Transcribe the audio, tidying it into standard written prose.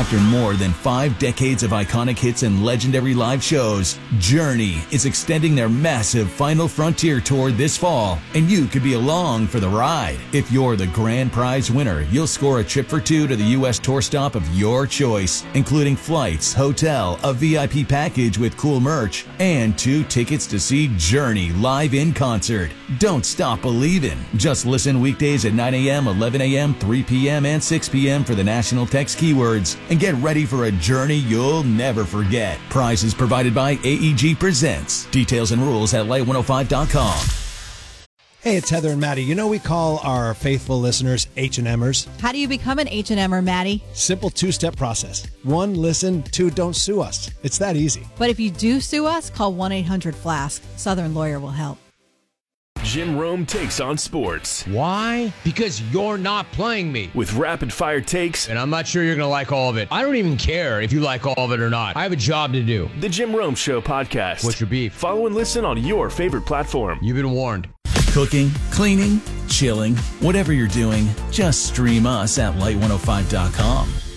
After more than 5 decades of iconic hits and legendary live shows, Journey is extending their massive Final Frontier tour this fall, and you could be along for the ride. If you're the grand prize winner, you'll score a trip for 2 to the U.S. tour stop of your choice, including flights, hotel, a VIP package with cool merch, and 2 tickets to see Journey live in concert. Don't stop believing. Just listen weekdays at 9 a.m., 11 a.m., 3 p.m., and 6 p.m. for the national text keywords, and get ready for a journey you'll never forget. Prizes provided by AEG Presents. Details and rules at light105.com. Hey, it's Heather and Maddie. You know we call our faithful listeners H&Mers? How do you become an H&Mer, Maddie? Simple 2-step process. 1, listen. 2, don't sue us. It's that easy. But if you do sue us, call 1-800-FLASK. Southern Lawyer will help. Jim Rome takes on sports. Why? Because you're not playing me. With rapid-fire takes. And I'm not sure you're going to like all of it. I don't even care if you like all of it or not. I have a job to do. The Jim Rome Show podcast. What's your beef? Follow and listen on your favorite platform. You've been warned. Cooking, cleaning, chilling, whatever you're doing, just stream us at light105.com.